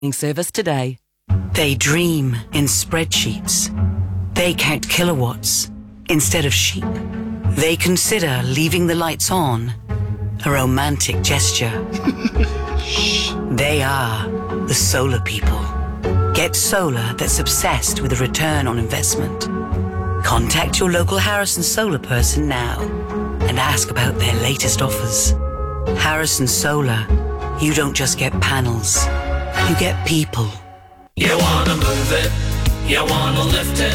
service today. They dream in spreadsheets. They count kilowatts instead of sheep. They consider leaving the lights on a romantic gesture. They are the solar people. Get solar that's obsessed with a return on investment. Contact your local Harrison Solar person now and ask about their latest offers. Harrison Solar, you don't just get panels, you get people. You wanna move it, you wanna lift it.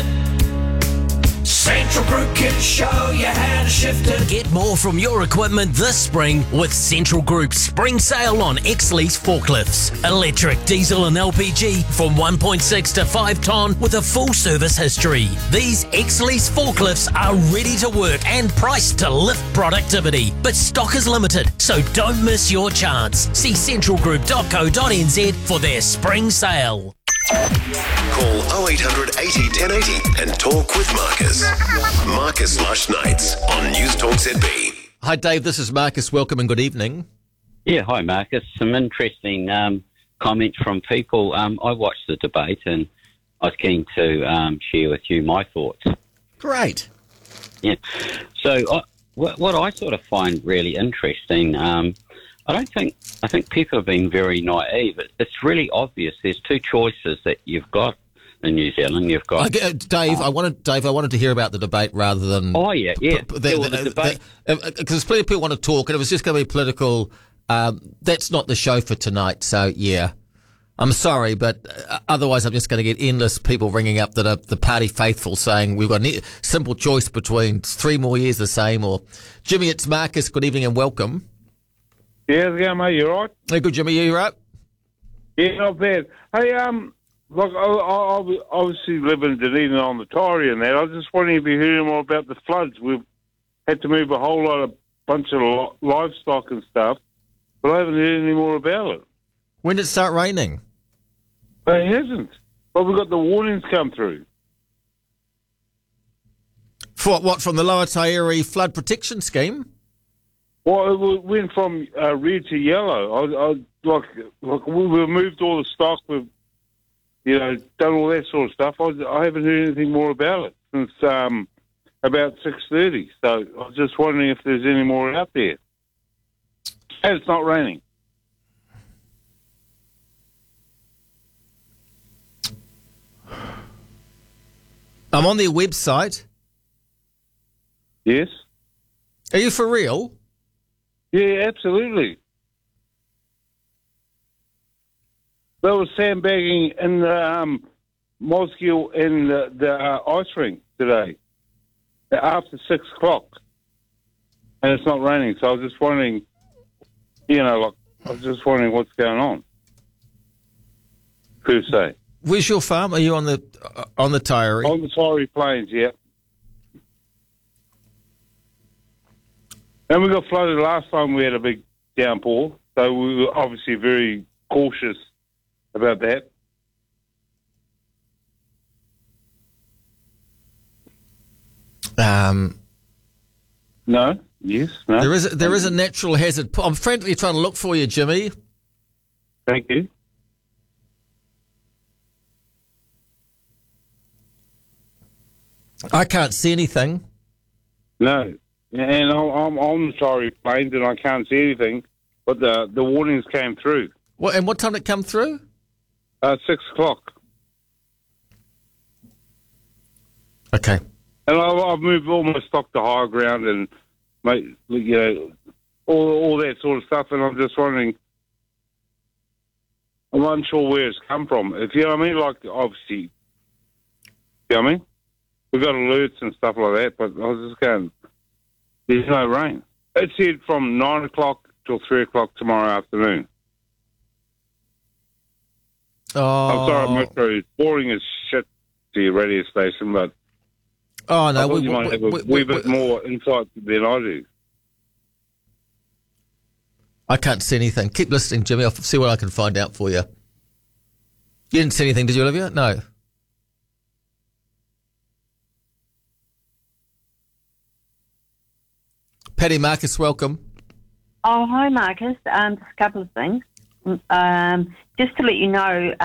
Central Group can show you how to shift it. Get more from your equipment this spring with Central Group's spring sale on X-Lease forklifts. Electric, diesel and LPG from 1.6 to 5 tonne with a full service history. These X-Lease forklifts are ready to work and priced to lift productivity. But stock is limited, so don't miss your chance. See centralgroup.co.nz for their spring sale. Call 0800 80 1080 and talk with Marcus. Marcus Lush Nights on News Talk ZB. Hi Dave, this is Marcus. Welcome and good evening. Yeah, hi Marcus. Some interesting comments from people. I watched the debate and I was keen to share with you my thoughts. Great. Yeah. So what I sort of find really interesting, I think people have been very naive. It's really obvious. There's two choices that you've got in New Zealand. You've got Dave. I wanted to hear about the debate rather than. Oh yeah. The debate, because plenty of people want to talk, and it was just going to be political. That's not the show for tonight. So yeah, I'm sorry, but otherwise I'm just going to get endless people ringing up that are the party faithful saying we've got a simple choice between 3 more years the same or. Jimmy, it's Marcus. Good evening and welcome. Yeah, how's it going, mate? You all right? Hey, good, Jimmy. You right? Yeah, not bad. Hey, look, I obviously live in Dunedin on the Taieri and that. I was just wondering if you heard more about the floods. We've had to move a whole bunch of livestock and stuff, but I haven't heard any more about it. When did it start raining? It hasn't. But we've got the warnings come through. For what, from the Lower Taieri Flood Protection Scheme? Well, it went from red to yellow. We've moved all the stock. We've, done all that sort of stuff. I haven't heard anything more about it since about 6:30. So I was just wondering if there's any more out there. And it's not raining. I'm on their website. Yes. Are you for real? Yeah, absolutely. They were sandbagging in the Mosgiel and the ice rink today after 6 o'clock. And it's not raining, so I was just wondering, what's going on, per se. Where's your farm? Are you on the Taieri? On the Taieri Plains, yeah. And we got flooded last time we had a big downpour, so we were obviously very cautious about that. No. Yes. No. There is a natural hazard. I'm frantically trying to look for you, Jimmy. Thank you. I can't see anything. No. And I'm on the Taieri Plains and I can't see anything, but the warnings came through. And what time did it come through? 6 o'clock. Okay. And I've moved all my stock to higher ground and, all that sort of stuff, and I'm just wondering, I'm unsure where it's come from. If you know what I mean, like, obviously, you know what I mean? We've got alerts and stuff like that, but I was just going, there's no rain. It said from 9 o'clock till 3 o'clock tomorrow afternoon. Oh. I'm sorry, Metro is boring as shit to your radio station, but no, I thought you might have a wee bit more insight than I do. I can't see anything. Keep listening, Jimmy. I'll see what I can find out for you. You didn't see anything, did you, Olivia? No. Paddy, Marcus, welcome. Oh, hi, Marcus. Just a couple of things. Just to let you know,